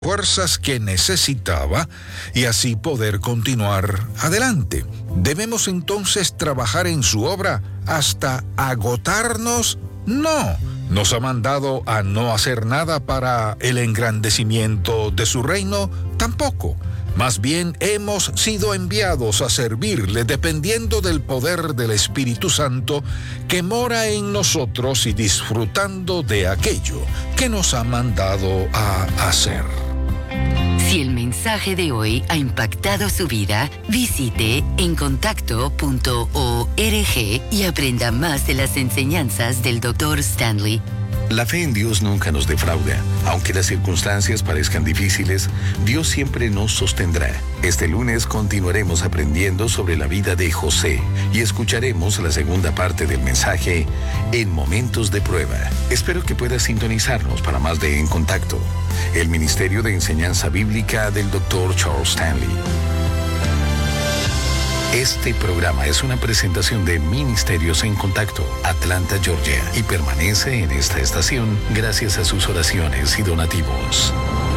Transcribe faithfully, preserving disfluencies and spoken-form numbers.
fuerzas que necesitaba y así poder continuar adelante. ¿Debemos entonces trabajar en su obra hasta agotarnos? No, nos ha mandado a no hacer nada para el engrandecimiento de su reino, tampoco. Más bien hemos sido enviados a servirle dependiendo del poder del Espíritu Santo que mora en nosotros y disfrutando de aquello que nos ha mandado a hacer. Si el mensaje de hoy ha impactado su vida, visite encontacto punto org y aprenda más de las enseñanzas del doctor Stanley. La fe en Dios nunca nos defrauda. Aunque las circunstancias parezcan difíciles, Dios siempre nos sostendrá. Este lunes continuaremos aprendiendo sobre la vida de José y escucharemos la segunda parte del mensaje En Momentos de Prueba. Espero que puedas sintonizarnos para más de En Contacto, el Ministerio de Enseñanza Bíblica del doctor Charles Stanley. Este programa es una presentación de Ministerios en Contacto, Atlanta, Georgia, y permanece en esta estación gracias a sus oraciones y donativos.